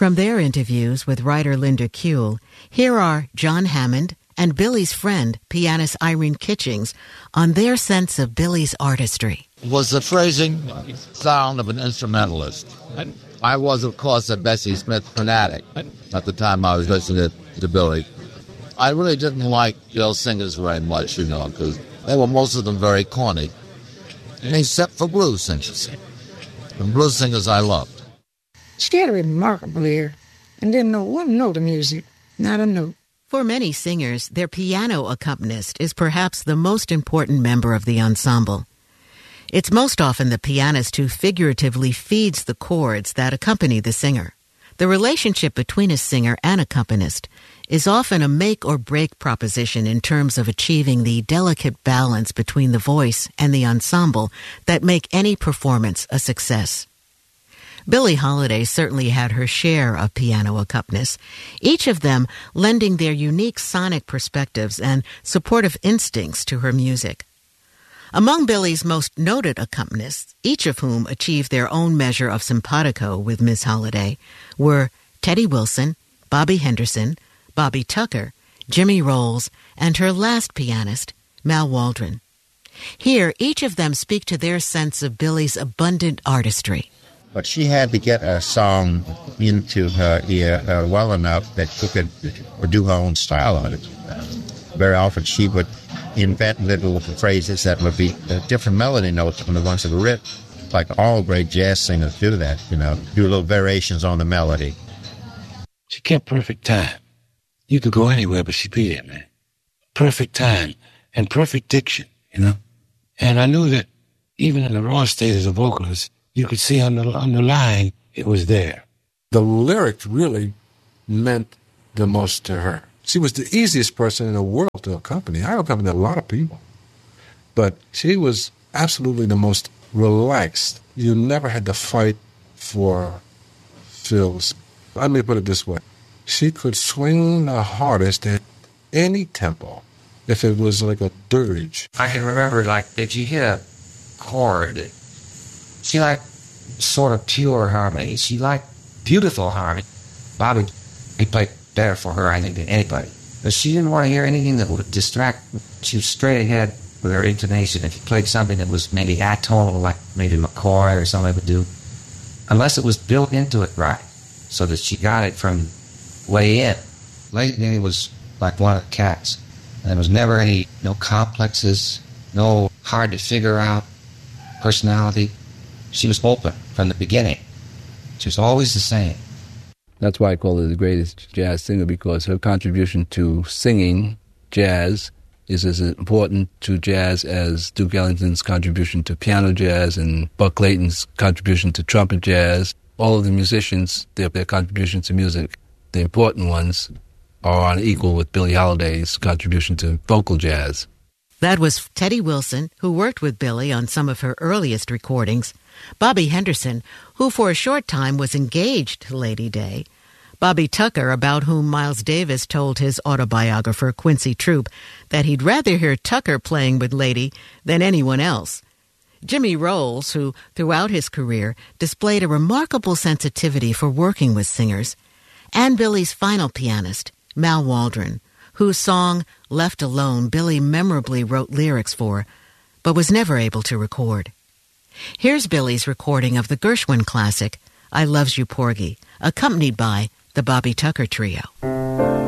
From their interviews with writer Linda Kuehl, here are John Hammond and Billy's friend, pianist Irene Kitchings, on their sense of Billy's artistry. Was the phrasing sound of an instrumentalist. I was, of course, a Bessie Smith fanatic at the time I was listening to Billy. I really didn't like those singers very much, because they were most of them very corny, except for blues singers. And blues singers I loved. She had a remarkable ear and didn't know one note of music, not a note. For many singers, their piano accompanist is perhaps the most important member of the ensemble. It's most often the pianist who figuratively feeds the chords that accompany the singer. The relationship between a singer and accompanist is often a make-or-break proposition in terms of achieving the delicate balance between the voice and the ensemble that make any performance a success. Billie Holiday certainly had her share of piano accompanists, each of them lending their unique sonic perspectives and supportive instincts to her music. Among Billie's most noted accompanists, each of whom achieved their own measure of simpatico with Miss Holiday, were Teddy Wilson, Bobby Henderson, Bobby Tucker, Jimmy Rolls, and her last pianist, Mal Waldron. Here, each of them speak to their sense of Billie's abundant artistry. But she had to get a song into her ear well enough that she could do her own style on it. Very often she would invent little phrases that would be different melody notes from the ones that were written. Like all great jazz singers do that, do little variations on the melody. She kept perfect time. You could go anywhere, but she'd be there, man. Perfect time and perfect diction, And I knew that even in the raw state as a vocalist, you could see on the line it was there. The lyrics really meant the most to her. She was the easiest person in the world to accompany. I accompanied a lot of people. But she was absolutely the most relaxed. You never had to fight for fills. Let me put it this way. She could swing the hardest at any tempo if it was like a dirge. I can remember, if you hit a chord, she liked sort of pure harmony. She liked beautiful harmony. Bobby, he played better for her, I think, than anybody. But she didn't want to hear anything that would distract. She was straight ahead with her intonation. If you played something that was maybe atonal, like maybe McCoy or somebody would do, unless it was built into it right, so that she got it from way in. Lady was like one of the cats. And there was never no complexes, no hard to figure out personality. She was open from the beginning. She was always the same. That's why I call her the greatest jazz singer, because her contribution to singing jazz is as important to jazz as Duke Ellington's contribution to piano jazz and Buck Clayton's contribution to trumpet jazz. All of the musicians, their contributions to music, the important ones, are on equal with Billie Holiday's contribution to vocal jazz. That was Teddy Wilson, who worked with Billie on some of her earliest recordings, Bobby Henderson, who for a short time was engaged to Lady Day, Bobby Tucker, about whom Miles Davis told his autobiographer Quincy Troupe that he'd rather hear Tucker playing with Lady than anyone else, Jimmy Rolls, who throughout his career displayed a remarkable sensitivity for working with singers, and Billie's final pianist, Mal Waldron, whose song Left Alone Billie memorably wrote lyrics for, but was never able to record. Here's Billie's recording of the Gershwin classic, I Loves You, Porgy, accompanied by the Bobby Tucker Trio.